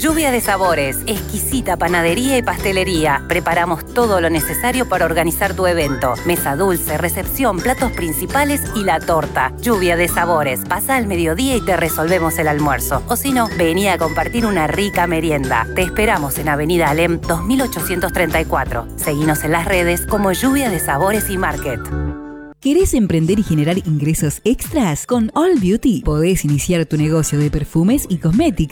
Lluvia de Sabores, exquisita panadería y pastelería. Preparamos todo lo necesario para organizar tu evento. Mesa dulce, recepción, platos principales y la torta. Lluvia de Sabores. Pasa al mediodía y te resolvemos el almuerzo. O si no, vení a compartir una rica merienda. Te esperamos en Avenida Alem 2834. Seguinos en las redes como Lluvia de Sabores y Market. ¿Querés emprender y generar ingresos extras? Con All Beauty podés iniciar tu negocio de perfumes y cosmética.